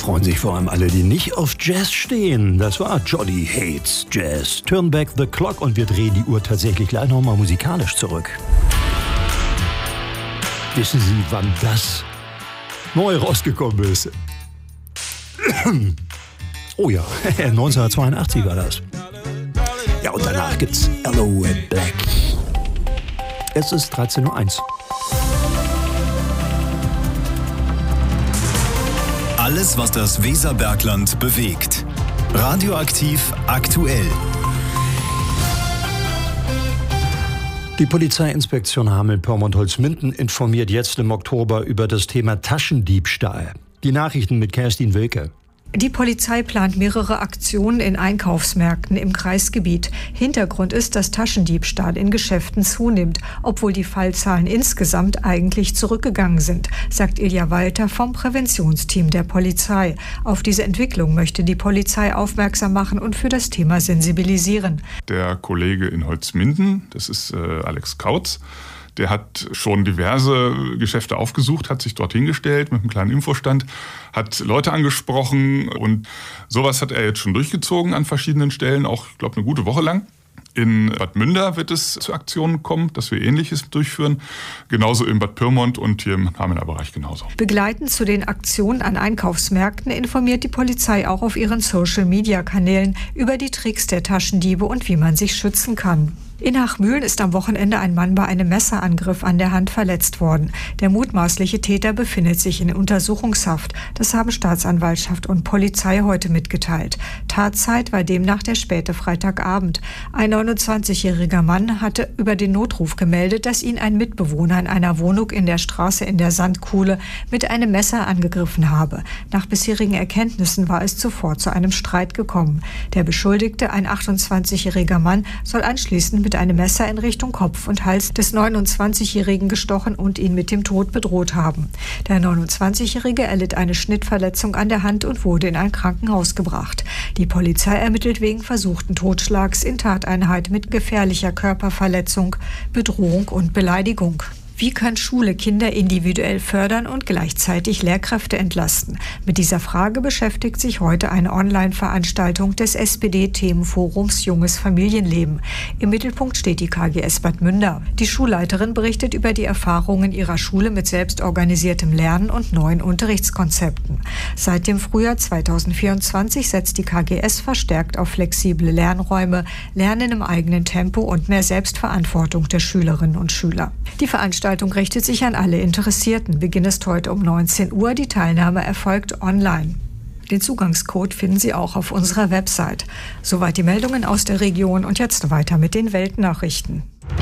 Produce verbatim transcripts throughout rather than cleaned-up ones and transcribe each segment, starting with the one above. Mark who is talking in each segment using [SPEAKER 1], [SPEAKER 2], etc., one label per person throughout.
[SPEAKER 1] freuen sich vor allem alle, die nicht auf Jazz stehen. Das war Jolly Hates Jazz. Turn back the clock und wir drehen die Uhr tatsächlich gleich nochmal musikalisch zurück. Wissen Sie, wann das neu rausgekommen ist? Oh ja, neunzehnhundertzweiundachtzig war das. Ja, und danach gibt's Hello at Black. Es ist dreizehn Uhr eins.
[SPEAKER 2] Alles, was das Weserbergland bewegt. Radioaktiv aktuell.
[SPEAKER 1] Die Polizeiinspektion Hameln-Pyrmont-Holzminden informiert jetzt im Oktober über das Thema Taschendiebstahl. Die Nachrichten mit Kerstin Wilke.
[SPEAKER 3] Die Polizei plant mehrere Aktionen in Einkaufsmärkten im Kreisgebiet. Hintergrund ist, dass Taschendiebstahl in Geschäften zunimmt, obwohl die Fallzahlen insgesamt eigentlich zurückgegangen sind, sagt Ilja Walter vom Präventionsteam der Polizei. Auf diese Entwicklung möchte die Polizei aufmerksam machen und für das Thema sensibilisieren.
[SPEAKER 4] Der Kollege in Holzminden, das ist äh, Alex Kautz, der hat schon diverse Geschäfte aufgesucht, hat sich dort hingestellt mit einem kleinen Infostand, hat Leute angesprochen und sowas hat er jetzt schon durchgezogen an verschiedenen Stellen, auch, ich glaube, eine gute Woche lang. In Bad Münder wird es zu Aktionen kommen, dass wir Ähnliches durchführen. Genauso in Bad Pyrmont und hier im Hamelner Bereich genauso.
[SPEAKER 3] Begleitend zu den Aktionen an Einkaufsmärkten informiert die Polizei auch auf ihren Social-Media-Kanälen über die Tricks der Taschendiebe und wie man sich schützen kann. In Hachmühlen ist am Wochenende ein Mann bei einem Messerangriff an der Hand verletzt worden. Der mutmaßliche Täter befindet sich in Untersuchungshaft. Das haben Staatsanwaltschaft und Polizei heute mitgeteilt. Tatzeit war demnach der späte Freitagabend. Ein neunundzwanzigjähriger Mann hatte über den Notruf gemeldet, dass ihn ein Mitbewohner in einer Wohnung in der Straße in der Sandkuhle mit einem Messer angegriffen habe. Nach bisherigen Erkenntnissen war es zuvor zu einem Streit gekommen. Der Beschuldigte, ein achtundzwanzigjähriger Mann, soll anschließend mit einem Messer in Richtung Kopf und Hals des neunundzwanzigjährigen gestochen und ihn mit dem Tod bedroht haben. Der neunundzwanzigjährige erlitt eine Schnittverletzung an der Hand und wurde in ein Krankenhaus gebracht. Die Polizei ermittelt wegen versuchten Totschlags in Tateinheit mit gefährlicher Körperverletzung, Bedrohung und Beleidigung. Wie kann Schule Kinder individuell fördern und gleichzeitig Lehrkräfte entlasten? Mit dieser Frage beschäftigt sich heute eine Online-Veranstaltung des S P D-Themenforums Junges Familienleben. Im Mittelpunkt steht die K G S Bad Münder. Die Schulleiterin berichtet über die Erfahrungen ihrer Schule mit selbstorganisiertem Lernen und neuen Unterrichtskonzepten. Seit dem Frühjahr zweitausendvierundzwanzig setzt die K G S verstärkt auf flexible Lernräume, Lernen im eigenen Tempo und mehr Selbstverantwortung der Schülerinnen und Schüler. Die Veranstaltung Die Veranstaltung richtet sich an alle Interessierten. Beginn ist heute um neunzehn Uhr. Die Teilnahme erfolgt online. Den Zugangscode finden Sie auch auf unserer Website. Soweit die Meldungen aus der Region und jetzt weiter mit den Weltnachrichten.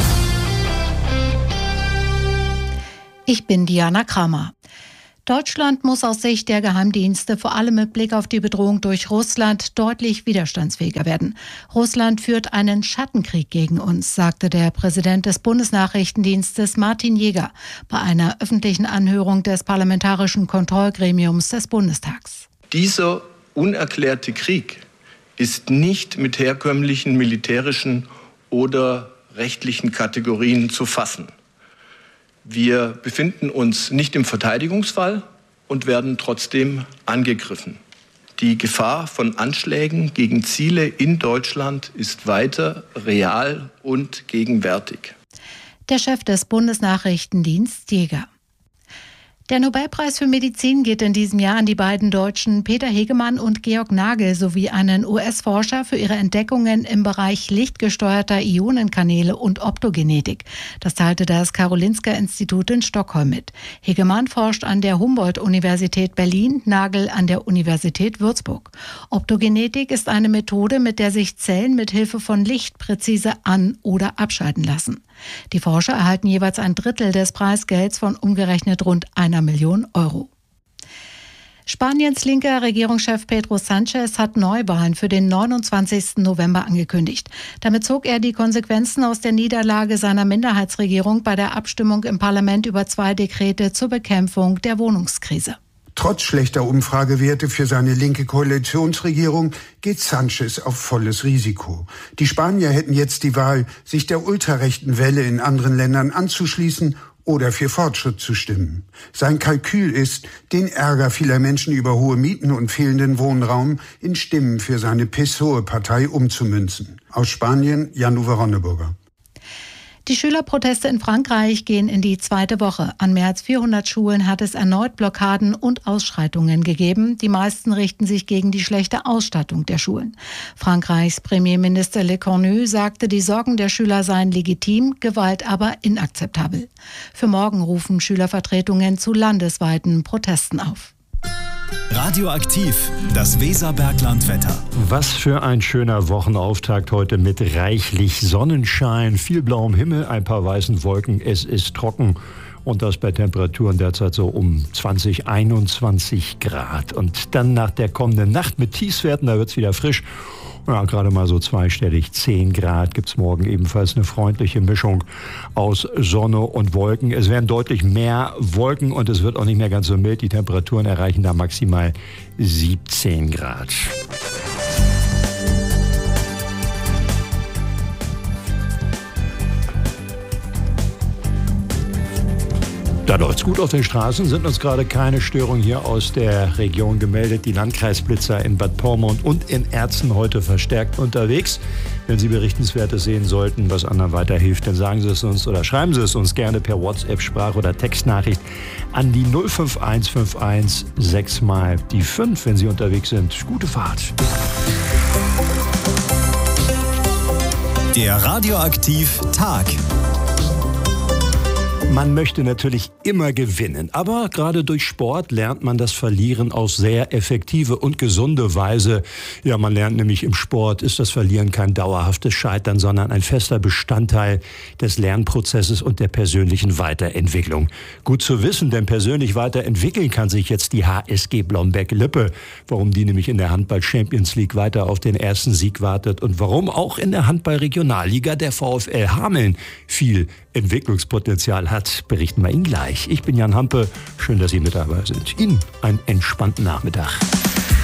[SPEAKER 5] Ich bin Diana Kramer. Deutschland muss aus Sicht der Geheimdienste vor allem mit Blick auf die Bedrohung durch Russland deutlich widerstandsfähiger werden. Russland führt einen Schattenkrieg gegen uns, sagte der Präsident des Bundesnachrichtendienstes Martin Jäger bei einer öffentlichen Anhörung des Parlamentarischen Kontrollgremiums des Bundestags.
[SPEAKER 6] Dieser unerklärte Krieg ist nicht mit herkömmlichen militärischen oder rechtlichen Kategorien zu fassen. Wir befinden uns nicht im Verteidigungsfall und werden trotzdem angegriffen. Die Gefahr von Anschlägen gegen Ziele in Deutschland ist weiter real und gegenwärtig.
[SPEAKER 5] Der Chef des Bundesnachrichtendienstes Jäger. Der Nobelpreis für Medizin geht in diesem Jahr an die beiden Deutschen Peter Hegemann und Georg Nagel sowie einen U S-Forscher für ihre Entdeckungen im Bereich lichtgesteuerter Ionenkanäle und Optogenetik. Das teilte das Karolinska-Institut in Stockholm mit. Hegemann forscht an der Humboldt-Universität Berlin, Nagel an der Universität Würzburg. Optogenetik ist eine Methode, mit der sich Zellen mit Hilfe von Licht präzise an- oder abschalten lassen. Die Forscher erhalten jeweils ein Drittel des Preisgelds von umgerechnet rund einer Million Euro. Spaniens linker Regierungschef Pedro Sánchez hat Neuwahlen für den neunundzwanzigsten November angekündigt. Damit zog er die Konsequenzen aus der Niederlage seiner Minderheitsregierung bei der Abstimmung im Parlament über zwei Dekrete zur Bekämpfung der Wohnungskrise.
[SPEAKER 7] Trotz schlechter Umfragewerte für seine linke Koalitionsregierung geht Sánchez auf volles Risiko. Die Spanier hätten jetzt die Wahl, sich der ultrarechten Welle in anderen Ländern anzuschließen oder für Fortschritt zu stimmen. Sein Kalkül ist, den Ärger vieler Menschen über hohe Mieten und fehlenden Wohnraum in Stimmen für seine P S O E-Partei umzumünzen. Aus Spanien, Jan-Uwe Ronneburger.
[SPEAKER 5] Die Schülerproteste in Frankreich gehen in die zweite Woche. An mehr als vierhundert Schulen hat es erneut Blockaden und Ausschreitungen gegeben. Die meisten richten sich gegen die schlechte Ausstattung der Schulen. Frankreichs Premierminister Le Cornu sagte, die Sorgen der Schüler seien legitim, Gewalt aber inakzeptabel. Für morgen rufen Schülervertretungen zu landesweiten Protesten auf.
[SPEAKER 2] Radioaktiv, das Weserberglandwetter.
[SPEAKER 1] Was für ein schöner Wochenauftakt heute mit reichlich Sonnenschein, viel blauem Himmel, ein paar weißen Wolken. Es ist trocken und das bei Temperaturen derzeit so um zwanzig, einundzwanzig Grad. Und dann nach der kommenden Nacht mit Tiefswerten, da wird es wieder frisch. Ja, gerade mal so zweistellig, zehn Grad gibt es morgen, ebenfalls eine freundliche Mischung aus Sonne und Wolken. Es werden deutlich mehr Wolken und es wird auch nicht mehr ganz so mild. Die Temperaturen erreichen da maximal siebzehn Grad. Da läuft's gut auf den Straßen, sind uns gerade keine Störungen hier aus der Region gemeldet. Die Landkreisblitzer in Bad Pyrmont und in Erzen heute verstärkt unterwegs. Wenn Sie Berichtenswertes sehen sollten, was anderen weiterhilft, dann sagen Sie es uns oder schreiben Sie es uns gerne per WhatsApp, Sprach- oder Textnachricht an die null fünf eins fünf eins sechs mal die fünf, wenn Sie unterwegs sind. Gute Fahrt.
[SPEAKER 2] Der Radioaktiv Tag.
[SPEAKER 1] Man möchte natürlich immer gewinnen, aber gerade durch Sport lernt man das Verlieren auf sehr effektive und gesunde Weise. Ja, man lernt nämlich im Sport ist das Verlieren kein dauerhaftes Scheitern, sondern ein fester Bestandteil des Lernprozesses und der persönlichen Weiterentwicklung. Gut zu wissen, denn persönlich weiterentwickeln kann sich jetzt die H S G Blomberg-Lippe. Warum die nämlich in der Handball-Champions League weiter auf den ersten Sieg wartet und warum auch in der Handball-Regionalliga der VfL Hameln viel Entwicklungspotenzial hat, berichten wir Ihnen gleich. Ich bin Jan Hampe. Schön, dass Sie mit dabei sind. Ihnen einen entspannten Nachmittag.